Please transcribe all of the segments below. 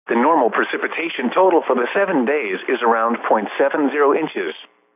The normal precipitation total for the 7 days is around 0.70 inches.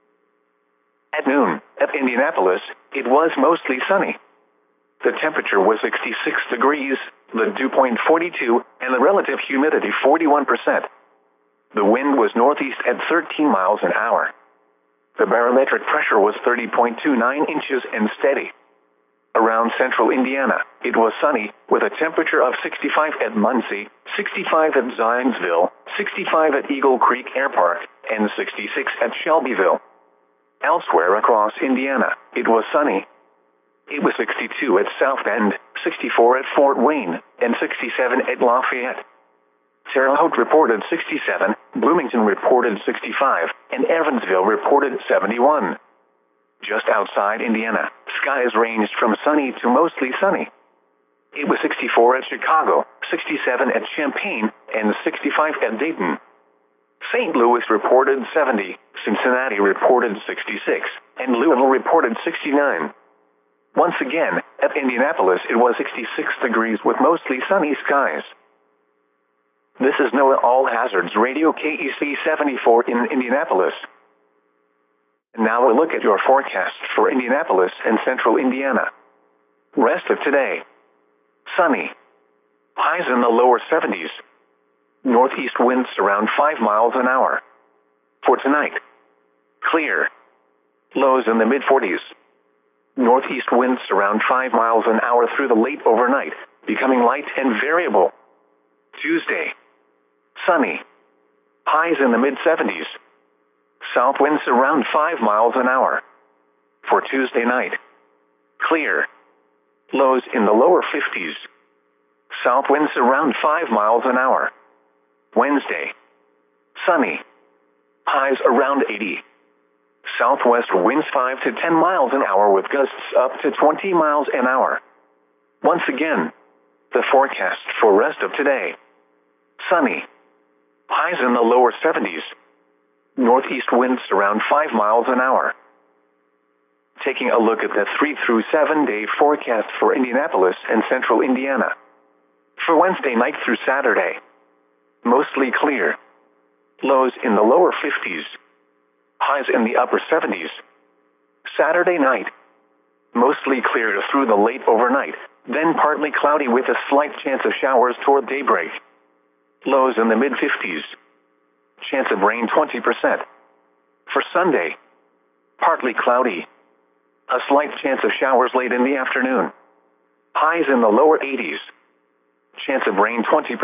At noon, at Indianapolis, it was mostly sunny. The temperature was 66 degrees, the dew point 42, and the relative humidity 41%. The wind was northeast at 13 miles an hour. The barometric pressure was 30.29 inches and steady. Around central Indiana, it was sunny, with a temperature of 65 at Muncie, 65 at Zionsville, 65 at Eagle Creek Air Park, and 66 at Shelbyville. Elsewhere across Indiana, it was sunny. It was 62 at South Bend, 64 at Fort Wayne, and 67 at Lafayette. Terre Haute reported 67, Bloomington reported 65, and Evansville reported 71. Just outside Indiana, skies ranged from sunny to mostly sunny. It was 64 at Chicago, 67 at Champaign, and 65 at Dayton. St. Louis reported 70, Cincinnati reported 66, and Louisville reported 69. Once again, at Indianapolis it was 66 degrees with mostly sunny skies. This is NOAA All Hazards Radio KEC 74 in Indianapolis. And now a look at your forecast for Indianapolis and central Indiana. Rest of today. Sunny. Highs in the lower 70s. Northeast winds around 5 miles an hour. For tonight. Clear. Lows in the mid-40s. Northeast winds around 5 miles an hour through the late overnight, becoming light and variable. Tuesday. Sunny. Highs in the mid-70s. South winds around 5 miles an hour. For Tuesday night. Clear. Lows in the lower 50s. South winds around 5 miles an hour. Wednesday. Sunny. Highs around 80. Southwest winds 5 to 10 miles an hour with gusts up to 20 miles an hour. Once again, the forecast for rest of today. Sunny. Highs in the lower 70s. Northeast winds around 5 miles an hour. Taking a look at the 3 through 7 day forecast for Indianapolis and central Indiana. For Wednesday night through Saturday. Mostly clear. Lows in the lower 50s. Highs in the upper 70s. Saturday night. Mostly clear through the late overnight, then partly cloudy with a slight chance of showers toward daybreak. Lows in the mid-50s. Chance of rain 20%. For Sunday. Partly cloudy. A slight chance of showers late in the afternoon. Highs in the lower 80s. Chance of rain 20%.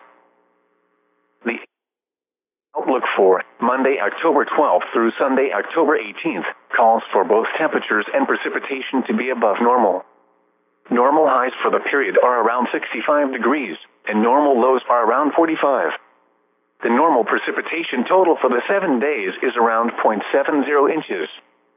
The outlook for Monday, October 12th through Sunday, October 18th, calls for both temperatures and precipitation to be above normal. Normal highs for the period are around 65 degrees, and normal lows are around 45. The normal precipitation total for the 7 days is around 0.70 inches.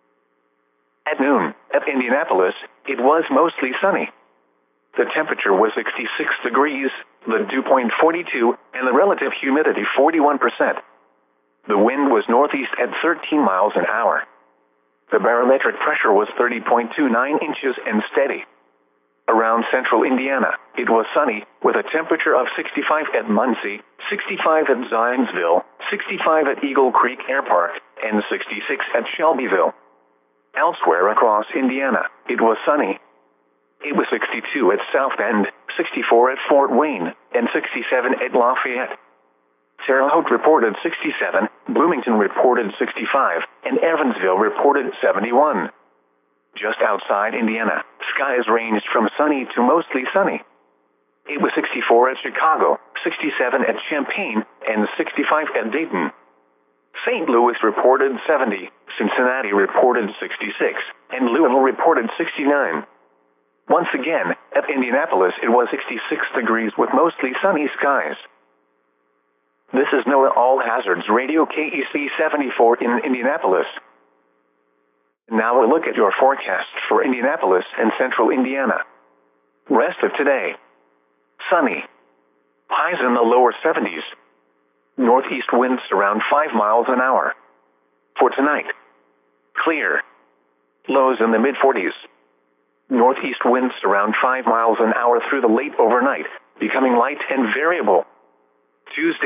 At noon, at Indianapolis, it was mostly sunny. The temperature was 66 degrees, the dew point 42, and the relative humidity 41%. The wind was northeast at 13 miles an hour. The barometric pressure was 30.29 inches and steady. Around central Indiana, it was sunny, with a temperature of 65 at Muncie, 65 at Zionsville, 65 at Eagle Creek Air Park, and 66 at Shelbyville. Elsewhere across Indiana, it was sunny. It was 62 at South Bend, 64 at Fort Wayne, and 67 at Lafayette. Terre Haute reported 67, Bloomington reported 65, and Evansville reported 71. Just outside Indiana, skies ranged from sunny to mostly sunny. It was 64 at Chicago, 67 at Champaign, and 65 at Dayton. St. Louis reported 70, Cincinnati reported 66, and Louisville reported 69. Once again, at Indianapolis it was 66 degrees with mostly sunny skies. This is NOAA All Hazards Radio KEC 74 in Indianapolis. Now a look at your forecast for Indianapolis and central Indiana. Rest of today. Sunny. Highs in the lower 70s. Northeast winds around 5 miles an hour. For tonight. Clear. Lows in the mid-40s. Northeast winds around 5 miles an hour through the late overnight, becoming light and variable. Tuesday.